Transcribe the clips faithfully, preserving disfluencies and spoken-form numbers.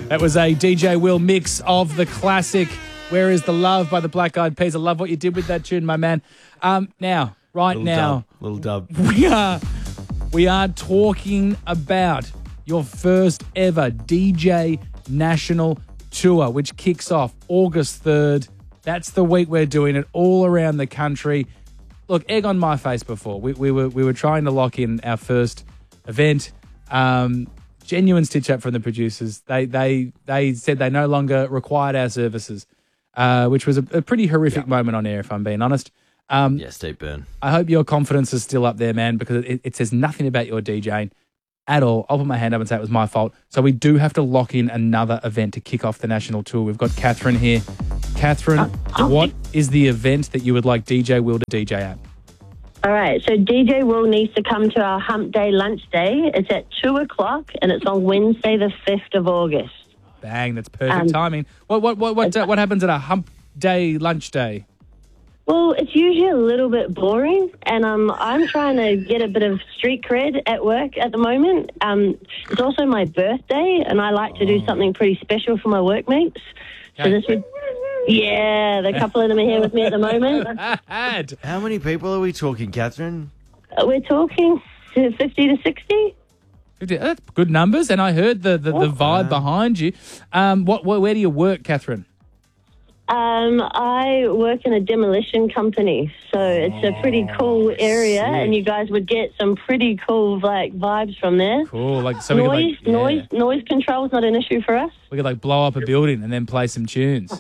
That was a D J Will mix of the classic Where Is the Love by the Black Eyed Peas. I love what you did with that tune, my man. Um, now, right Little now, dub. Little dub. we are we are talking about your first ever D J National Tour, which kicks off August third. That's the week we're doing it all around the country. Look, egg on my face before. We, we were we were trying to lock in our first event. Um, genuine stitch up from the producers. They they they said they no longer required our services, uh, which was a, a pretty horrific yeah. moment on air, if I'm being honest. Um, yeah, steep burn. I hope your confidence is still up there, man, because it, it says nothing about your DJing at all. I'll put my hand up and say it was my fault. So we do have to lock in another event to kick off the national tour. We've got Catherine here. Catherine, uh, what is the event that you would like D J Will to D J at? All right, so D J Will needs to come to our Hump Day lunch day. It's at two o'clock, and it's on Wednesday, the fifth of August. Bang, that's perfect Um, timing. What what what what, uh, what happens at a Hump Day lunch day? Well, it's usually a little bit boring, and um, I'm trying to get a bit of street cred at work at the moment. Um, it's also my birthday, and I like to do something pretty special for my workmates. So Okay. this would, yeah, the couple of them are here with me at the moment. Ad. How many people are we talking, Catherine? Uh, We're talking to fifty to sixty. That's good numbers, and I heard the the, the vibe behind you. Um, what, what where do you work, Catherine? Um, I work in a demolition company, so it's a pretty cool area, sick. and you guys would get some pretty cool like vibes from there. Cool, like so we could Noise, like yeah. noise, noise control is not an issue for us. we could like blow up a building and then play some tunes.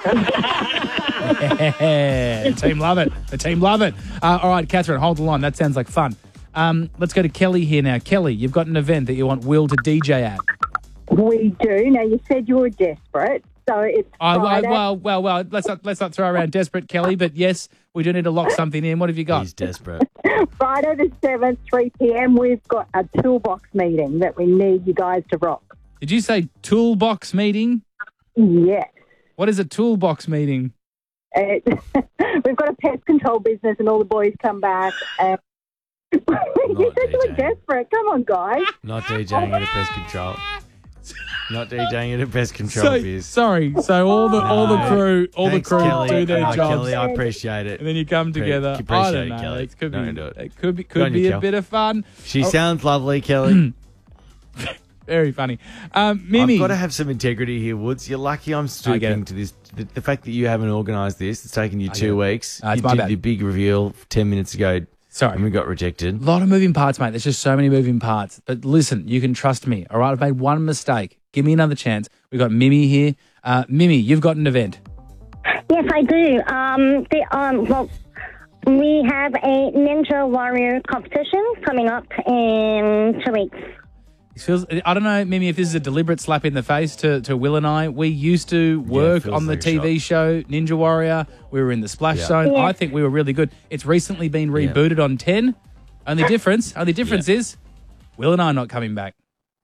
Yeah, the team love it. The team love it. Uh, all right, Catherine, hold the line. That sounds like fun. Um, let's go to Kelly here now. Kelly, you've got an event that you want Will to D J at. We do. Now, you said you were desperate, so it's I, I, Friday. well, well, well. Let's not let's not throw around desperate, Kelly. But yes, we do need to lock something in. What have you got? He's desperate. Friday the seventh, three p.m, we've got a toolbox meeting that we need you guys to rock. Did you say toolbox meeting? Yes. What is a toolbox meeting? It, we've got a pest control business and all the boys come back. And you said you were DJing. desperate. Come on, guys. Not DJing at a pest control. Not DJing at a pest control So, biz. sorry. So all the all the No. crew all Thanks, the crew Kelly. do their No, jobs, Kelly, I appreciate it. and then you come Pre- together. I appreciate don't it, know. Kelly. It could No, be do it. it could be Good on could be you, a Kel. bit of fun. She Oh. sounds lovely, Kelly. Very funny. Um, Mimi, I've got to have some integrity here, Woods. You're lucky I'm I get stooping it. to this. The, the fact that you haven't organised this, it's taken you I two get it. weeks. No, it's you my did bad. your big reveal ten minutes ago, sorry. and we got rejected. A lot of moving parts, mate. There's just so many moving parts. But listen, you can trust me. All right, I've made one mistake. Give me another chance. We've got Mimi here. Uh, Mimi, you've got an event. Yes, I do. Um, the, um, well, we have a Ninja Warrior competition coming up in two weeks. It feels, I don't know, Mimi, if this is a deliberate slap in the face to, to Will and I. We used to work feels on the like a T V show Ninja Warrior. We were in the Splash Yeah. Zone. Yeah. I think we were really good. It's recently been rebooted on ten. Only difference, only difference is Will and I are not coming back.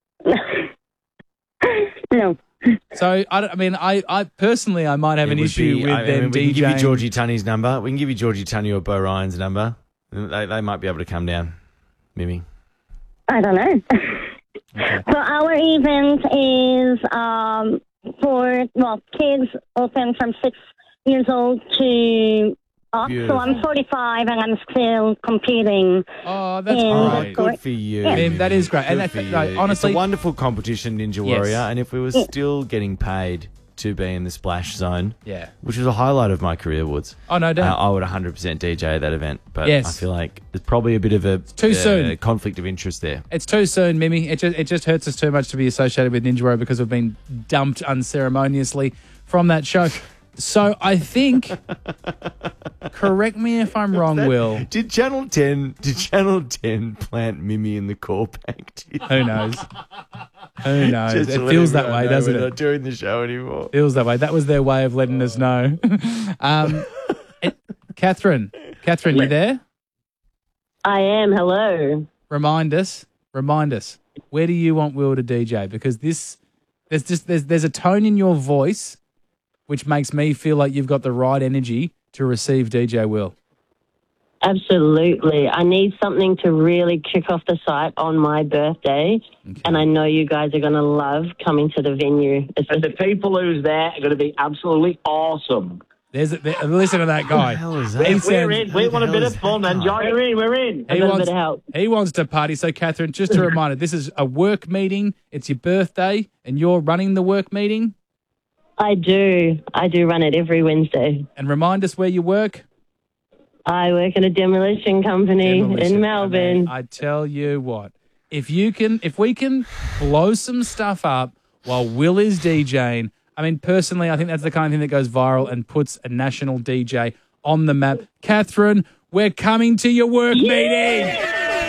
No. So I, don't, I mean, I, I personally, I might have It an would issue be- with I them mean, we can give you DJing. Georgie Tunney's number. We can give you Georgie Tunney or Bo Ryan's number. They, they might be able to come down, Mimi. I don't know. Okay. So our event is um, for, well, kids open from six years old to up. Beautiful. So I'm forty-five and I'm still competing. Oh, that's in Oh, the great. sport. good for you. Yeah. Mim, that is great. Good And that- for no, you. honestly- it's a wonderful competition, Ninja Yes. Warrior. And if we were still getting paid to be in the Splash Zone, Yeah. which was a highlight of my career, Woods, Oh, no uh, doubt. I would one hundred percent D J at that event. But Yes. I feel like there's probably a bit of a too uh, soon. conflict of interest there. It's too soon, Mimi. It just, it just hurts us too much to be associated with Ninja Warrior because we've been dumped unceremoniously from that show. So I think, correct me if I'm wrong, Will. Did Channel ten did Channel ten plant Mimi in the call bank? Who knows? Who knows? Just It to let feels that everyone way, know doesn't we're it? not doing the show anymore. Feels that way. That was their way of letting us know. um, it- Catherine, Catherine, you there? I am. Hello. Remind us, remind us. Where do you want Will to D J? Because this, there's just there's there's a tone in your voice which makes me feel like you've got the right energy to receive D J Will. Absolutely. I need something to really kick off the site on my birthday. Okay. And I know you guys are going to love coming to the venue. And the people who's there are going to be absolutely awesome. There's a, there, listen to that guy. What the hell is that? He We're sounds- in. We want a bit of fun and joy. We're in. We're in. A He little wants, bit of help. he wants to party. So, Catherine, just a reminder, this is a work meeting. It's your birthday, and you're running the work meeting. I do. I do run it every Wednesday. And remind us where you work. I work at a demolition company Demolition. in Melbourne. I tell you what, if you can, if we can blow some stuff up while Will is DJing, I mean, personally, I think that's the kind of thing that goes viral and puts a national D J on the map. Catherine, we're coming to your work meeting.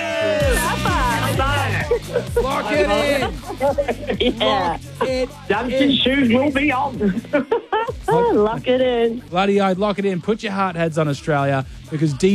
Lock it in. Yeah. It Dancing shoes will be on. Oh, lock it in. Bloody oath, lock it in. Put your hard hats on, Australia, because D